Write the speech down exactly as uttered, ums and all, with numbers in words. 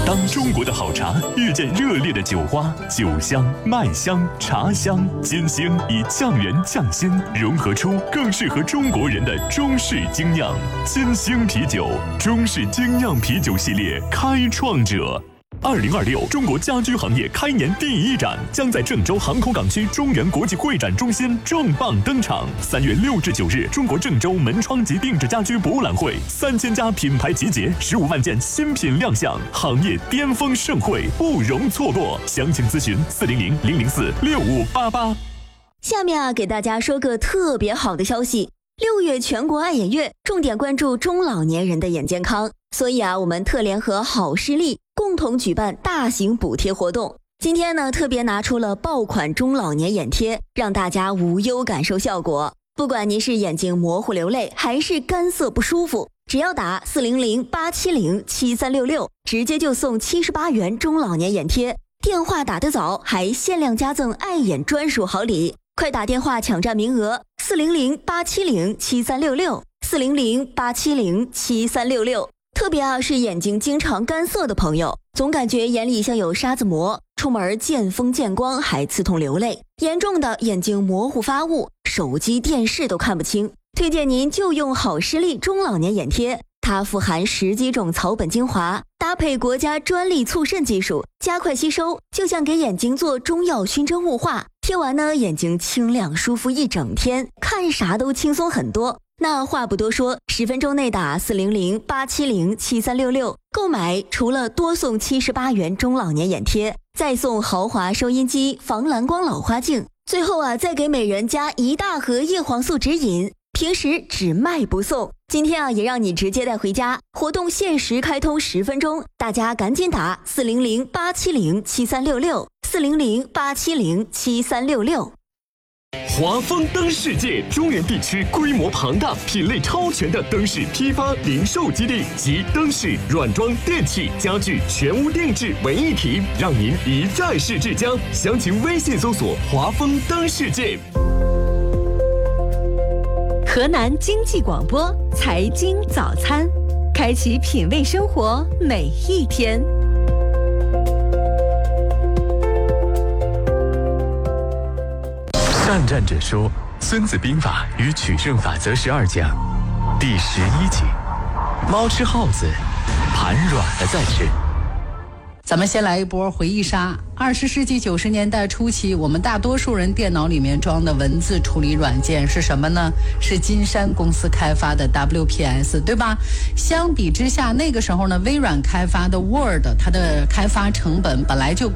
当中国的好茶遇见热烈的酒花，酒香、麦香、茶香、金星以匠人匠心融合出更适合中国人的中式精酿。金星啤酒，中式精酿啤酒系列开创者。二零二六中国家居行业开年第一展将在郑州航空港区中原国际会展中心重磅登场。三月六至九日，中国郑州门窗及定制家居博览会，三千家品牌集结，十五万件新品亮相，行业巅峰盛会，不容错过。详情咨询四零零零零四六五八八。 下面啊，给大家说个特别好的消息。六月全国爱眼月，重点关注中老年人的眼健康，所以啊，我们特联合好视力共同举办大型补贴活动。今天呢，特别拿出了爆款中老年眼贴，让大家无忧感受效果。不管您是眼睛模糊流泪，还是干涩不舒服，只要打四零零八七零七三六六，直接就送七十八元中老年眼贴。电话打得早，还限量加赠爱眼专属好礼。快打电话抢占名额，四零零八七零七三六六，四零零八七零七三六六。特别啊，是眼睛经常干涩的朋友，总感觉眼里像有沙子膜，出门见风见光还刺痛流泪，严重的眼睛模糊发雾，手机电视都看不清。推荐您就用好视力中老年眼贴，它富含十几种草本精华，搭配国家专利促渗技术，加快吸收，就像给眼睛做中药熏蒸雾化。贴完呢，眼睛清亮舒服一整天，看啥都轻松很多。那话不多说，十分钟内打四零零八七零七三六六，购买除了多送七十八元中老年眼贴，再送豪华收音机、防蓝光老花镜，最后啊，再给每人加一大盒叶黄素指引，平时只卖不送。今天啊，也让你直接带回家，活动限时开通十分钟，大家赶紧打四零零八七零七三六六，四零零八七零七三六六。 华丰灯世界中原地区规模庞大、品类超全的灯饰批发零售基地，集灯饰、软装、电器、家具全屋定制为一体，让您一站式至江。详情微信搜索华丰灯世界。 河南经济广播财经早餐，开启品味生活每一天。 上战者说，《孙子兵法》与取胜法则十二讲第十一集：猫吃耗子，盘软了再吃。 咱们先来一波回忆杀。二十世纪九十年代初期，我们大多数人电脑里面装的文字处理软件是什么呢？是金山公司开发的 W P S， 对吧？相比之下，那个时候呢，微软开发的 Word， 它的开发成本本来就